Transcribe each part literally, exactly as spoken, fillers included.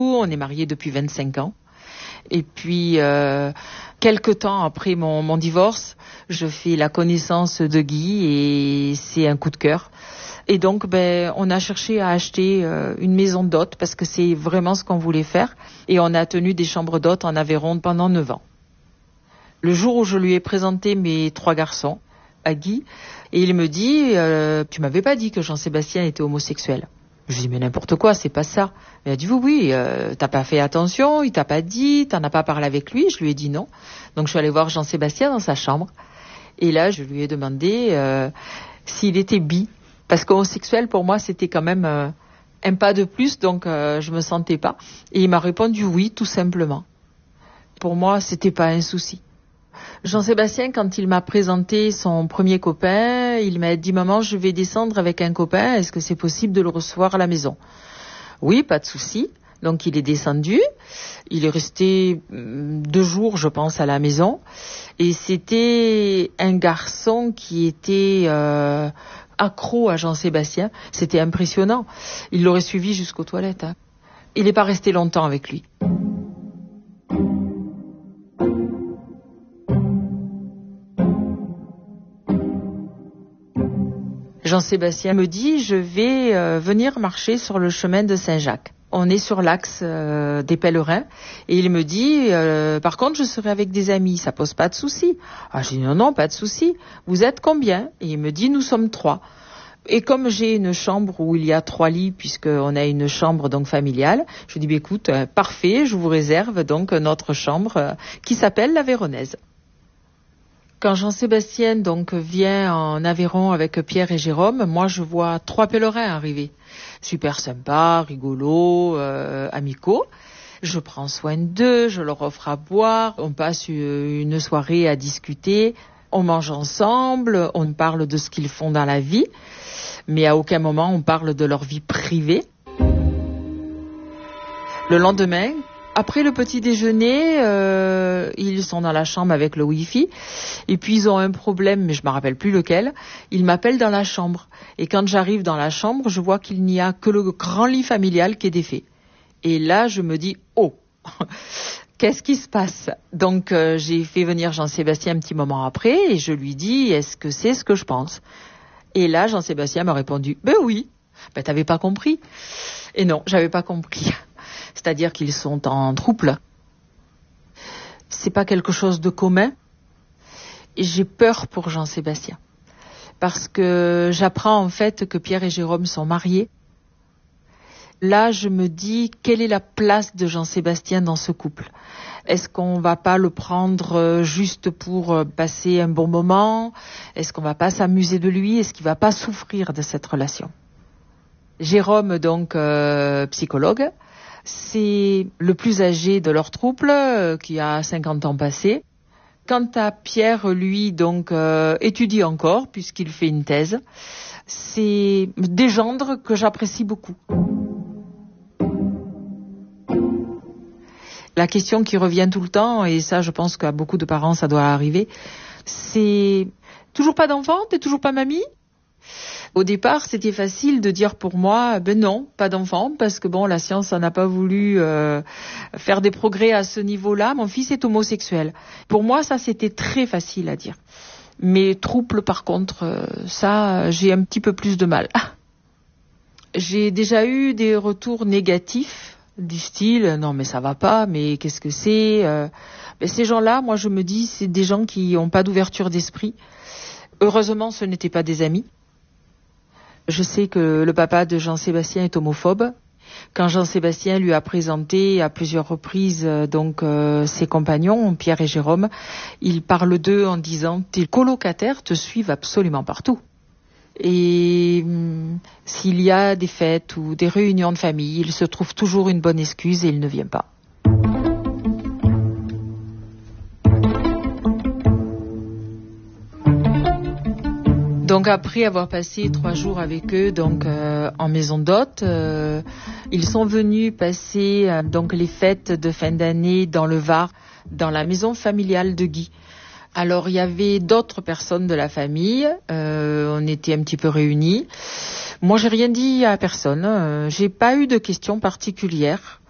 On est mariés depuis vingt-cinq ans. Et puis, euh, quelques temps après mon, mon divorce, je fais la connaissance de Guy et c'est un coup de cœur. Et donc, ben, on a cherché à acheter euh, une maison d'hôtes parce que c'est vraiment ce qu'on voulait faire. Et on a tenu des chambres d'hôtes en Aveyron pendant neuf ans. Le jour où je lui ai présenté mes trois garçons à Guy, et il me dit euh, « Tu m'avais pas dit que Jean-Sébastien était homosexuel ?» Je lui dis « Mais n'importe quoi, c'est pas ça. » Il a dit « Oui, oui, euh, t'as pas fait attention, il t'a pas dit, t'en as pas parlé avec lui. » Je lui ai dit non. Donc je suis allée voir Jean-Sébastien dans sa chambre. Et là, je lui ai demandé euh, s'il était bi. Parce qu'homosexuel, pour moi, c'était quand même euh, un pas de plus, donc euh, je me sentais pas. Et il m'a répondu oui, tout simplement. Pour moi, c'était pas un souci. Jean-Sébastien, quand il m'a présenté son premier copain, il m'a dit « Maman, je vais descendre avec un copain, est-ce que c'est possible de le recevoir à la maison ?» Oui, pas de souci. Donc il est descendu, il est resté deux jours, je pense, à la maison. Et c'était un garçon qui était euh, accro à Jean-Sébastien. C'était impressionnant. Il l'aurait suivi jusqu'aux toilettes. Hein. Il n'est pas resté longtemps avec lui. Jean-Sébastien me dit « Je vais euh, venir marcher sur le chemin de Saint-Jacques. » On est sur l'axe euh, des pèlerins et il me dit euh, « Par contre, je serai avec des amis, ça pose pas de souci. » Ah, j'ai dit « Non, non, pas de souci. Vous êtes combien ?» Et il me dit « Nous sommes trois. » Et comme j'ai une chambre où il y a trois lits, puisqu'on a une chambre donc familiale, je lui dis bah, « Écoute, euh, parfait, je vous réserve donc notre chambre euh, qui s'appelle la Véronaise. » Quand Jean-Sébastien donc vient en Aveyron avec Pierre et Jérôme, moi je vois trois pèlerins arriver. Super sympas, rigolos, euh, amicaux. Je prends soin d'eux, je leur offre à boire, on passe une soirée à discuter, on mange ensemble, on parle de ce qu'ils font dans la vie, mais à aucun moment on parle de leur vie privée. Le lendemain, après le petit déjeuner, euh, ils sont dans la chambre avec le Wi-Fi et puis ils ont un problème, mais je ne me rappelle plus lequel. Ils m'appellent dans la chambre et quand j'arrive dans la chambre, je vois qu'il n'y a que le grand lit familial qui est défait. Et là, je me dis « Oh, qu'est-ce qui se passe ?» Donc euh, j'ai fait venir Jean-Sébastien un petit moment après et je lui dis « Est-ce que c'est ce que je pense ?» Et là, Jean-Sébastien m'a répondu « Ben oui, ben t'avais pas compris. » Et non, j'avais pas compris. C'est-à-dire qu'ils sont en trouble. C'est pas quelque chose de commun. Et j'ai peur pour Jean-Sébastien. Parce que j'apprends en fait que Pierre et Jérôme sont mariés. Là, je me dis, quelle est la place de Jean-Sébastien dans ce couple ? Est-ce qu'on va pas le prendre juste pour passer un bon moment ? Est-ce qu'on va pas s'amuser de lui ? Est-ce qu'il va pas souffrir de cette relation ? Jérôme, donc, euh, psychologue, c'est le plus âgé de leur trouble, euh, qui a cinquante ans passés. Quant à Pierre, lui, donc, euh, étudie encore, puisqu'il fait une thèse. C'est des gendres que j'apprécie beaucoup. La question qui revient tout le temps, et ça, je pense qu'à beaucoup de parents, ça doit arriver, c'est « Toujours pas d'enfant ? T'es toujours pas mamie ?» Au départ, c'était facile de dire pour moi, ben non, pas d'enfant, parce que bon, la science n'a pas voulu euh, faire des progrès à ce niveau-là. Mon fils est homosexuel. Pour moi, ça, c'était très facile à dire. Mais trouble, par contre, euh, ça, j'ai un petit peu plus de mal. J'ai déjà eu des retours négatifs du style, non mais ça va pas, mais qu'est-ce que c'est euh, ben, ces gens-là, moi je me dis, c'est des gens qui n'ont pas d'ouverture d'esprit. Heureusement, ce n'étaient pas des amis. Je sais que le papa de Jean-Sébastien est homophobe. Quand Jean-Sébastien lui a présenté à plusieurs reprises donc euh, ses compagnons, Pierre et Jérôme, il parle d'eux en disant « Tes colocataires te suivent absolument partout ». Et hum, s'il y a des fêtes ou des réunions de famille, il se trouve toujours une bonne excuse et il ne vient pas. Donc après avoir passé trois jours avec eux donc euh, en maison d'hôtes, euh, ils sont venus passer euh, donc les fêtes de fin d'année dans le Var, dans la maison familiale de Guy. Alors il y avait d'autres personnes de la famille, euh, on était un petit peu réunis. Moi j'ai rien dit à personne, euh, j'ai pas eu de questions particulières.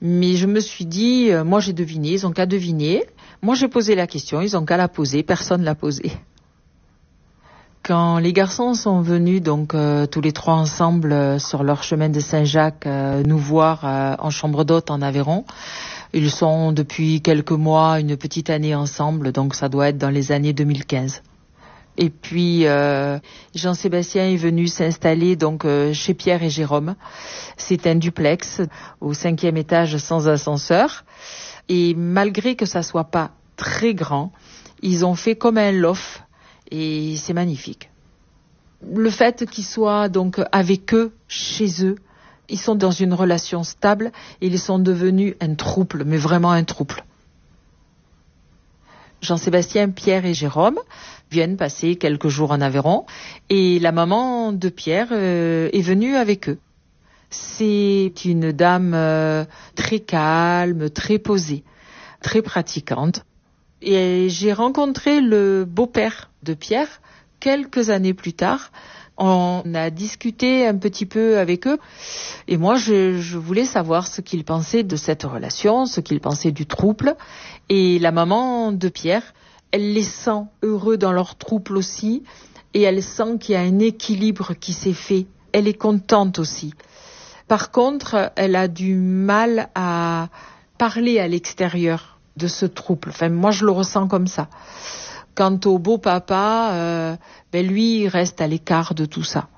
Mais je me suis dit, euh, moi j'ai deviné, ils ont qu'à deviner. Moi j'ai posé la question, ils ont qu'à la poser, personne l'a posée. Quand les garçons sont venus, donc euh, tous les trois ensemble euh, sur leur chemin de Saint-Jacques, euh, nous voir euh, en chambre d'hôte en Aveyron, ils sont depuis quelques mois, une petite année ensemble, donc ça doit être dans les années deux mille quinze. Et puis euh, Jean-Sébastien est venu s'installer donc euh, chez Pierre et Jérôme. C'est un duplex au cinquième étage sans ascenseur. Et malgré que ça soit pas très grand, ils ont fait comme un loft. Et c'est magnifique. Le fait qu'ils soient donc avec eux, chez eux, ils sont dans une relation stable et ils sont devenus un trouble, mais vraiment un trouble. Jean-Sébastien, Pierre et Jérôme viennent passer quelques jours en Aveyron et la maman de Pierre euh, est venue avec eux. C'est une dame euh, très calme, très posée, très pratiquante. Et j'ai rencontré le beau-père de Pierre quelques années plus tard. On a discuté un petit peu avec eux. Et moi, je, je voulais savoir ce qu'ils pensaient de cette relation, ce qu'ils pensaient du trouble. Et la maman de Pierre, elle les sent heureux dans leur trouble aussi. Et elle sent qu'il y a un équilibre qui s'est fait. Elle est contente aussi. Par contre, elle a du mal à parler à l'extérieur de ce trouble. Enfin, moi, je le ressens comme ça. Quant au beau papa, euh, ben lui, il reste à l'écart de tout ça.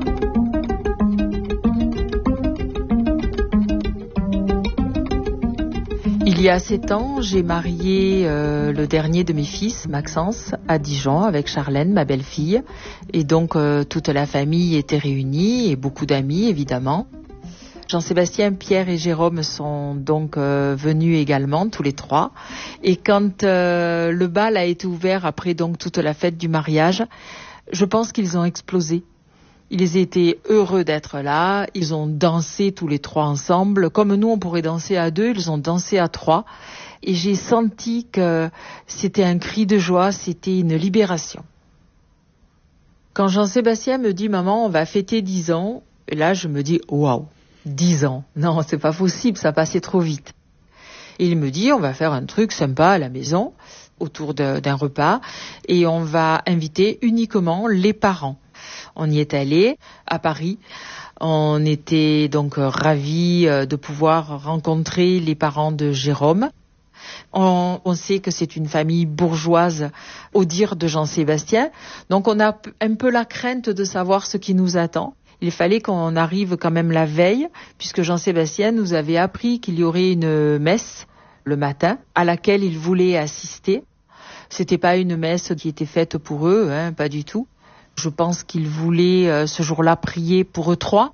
Il y a sept ans, j'ai marié euh, le dernier de mes fils, Maxence, à Dijon, avec Charlène, ma belle-fille. Et donc, euh, toute la famille était réunie, et beaucoup d'amis, évidemment. Jean-Sébastien, Pierre et Jérôme sont donc euh, venus également, tous les trois. Et quand euh, le bal a été ouvert après donc toute la fête du mariage, je pense qu'ils ont explosé. Ils étaient heureux d'être là, ils ont dansé tous les trois ensemble. Comme nous, on pourrait danser à deux, ils ont dansé à trois. Et j'ai senti que c'était un cri de joie, c'était une libération. Quand Jean-Sébastien me dit « Maman, on va fêter dix ans », et là, je me dis « Waouh !» Dix ans. Non, c'est pas possible, ça passait trop vite. Et il me dit, on va faire un truc sympa à la maison, autour de, d'un repas, et on va inviter uniquement les parents. On y est allé, à Paris. On était donc ravis de pouvoir rencontrer les parents de Jérôme. On, on sait que c'est une famille bourgeoise, au dire de Jean-Sébastien. Donc on a un peu la crainte de savoir ce qui nous attend. Il fallait qu'on arrive quand même la veille, puisque Jean-Sébastien nous avait appris qu'il y aurait une messe le matin, à laquelle il voulait assister. C'était pas une messe qui était faite pour eux, hein, pas du tout. Je pense qu'il voulait euh, ce jour-là prier pour eux trois.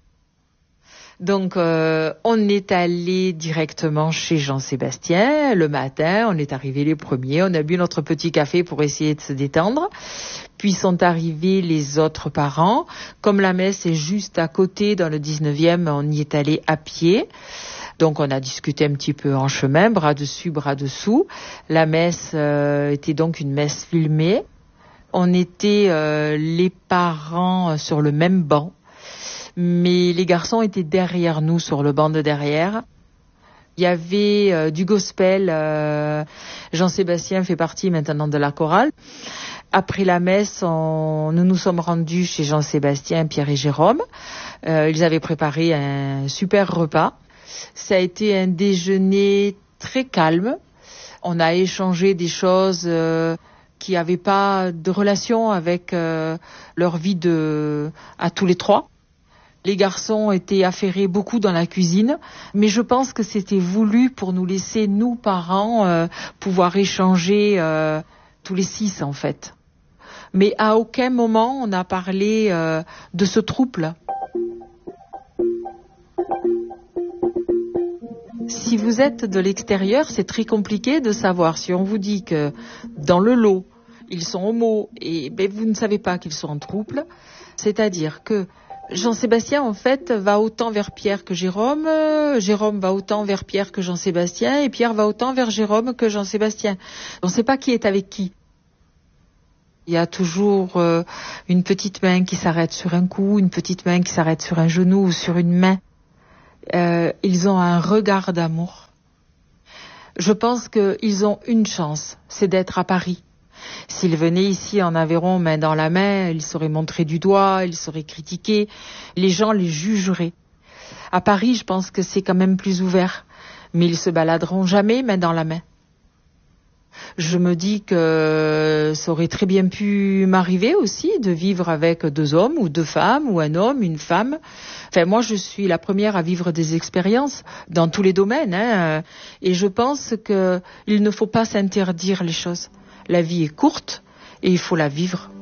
Donc, euh, on est allé directement chez Jean-Sébastien le matin. On est arrivés les premiers. On a bu notre petit café pour essayer de se détendre. Puis sont arrivés les autres parents. Comme la messe est juste à côté, dans le dix-neuvième, on y est allé à pied. Donc, on a discuté un petit peu en chemin, bras dessus, bras dessous. La messe euh, était donc une messe filmée. On était euh, les parents sur le même banc. Mais les garçons étaient derrière nous, sur le banc de derrière. Il y avait euh, du gospel. Euh, Jean-Sébastien fait partie maintenant de la chorale. Après la messe, on, nous nous sommes rendus chez Jean-Sébastien, Pierre et Jérôme. Euh, ils avaient préparé un super repas. Ça a été un déjeuner très calme. On a échangé des choses euh, qui n'avaient pas de relation avec euh, leur vie de à tous les trois. Les garçons étaient affairés beaucoup dans la cuisine, mais je pense que c'était voulu pour nous laisser, nous, parents, euh, pouvoir échanger euh, tous les six, en fait. Mais à aucun moment, on a parlé euh, de ce trouble. Si vous êtes de l'extérieur, c'est très compliqué de savoir. Si on vous dit que dans le lot, ils sont homo, et ben, vous ne savez pas qu'ils sont en trouble, c'est-à-dire que Jean-Sébastien, en fait, va autant vers Pierre que Jérôme, euh, Jérôme va autant vers Pierre que Jean-Sébastien, et Pierre va autant vers Jérôme que Jean-Sébastien. On ne sait pas qui est avec qui. Il y a toujours euh, une petite main qui s'arrête sur un cou, une petite main qui s'arrête sur un genou ou sur une main. Euh, ils ont un regard d'amour. Je pense qu'ils ont une chance, c'est d'être à Paris. S'ils venaient ici en Aveyron, main dans la main, ils seraient montrés du doigt, ils seraient critiqués, les gens les jugeraient. À Paris, je pense que c'est quand même plus ouvert, mais ils se baladeront jamais main dans la main. Je me dis que ça aurait très bien pu m'arriver aussi de vivre avec deux hommes ou deux femmes ou un homme, une femme. Enfin, moi, je suis la première à vivre des expériences dans tous les domaines, hein, et je pense qu'il ne faut pas s'interdire les choses. La vie est courte et il faut la vivre.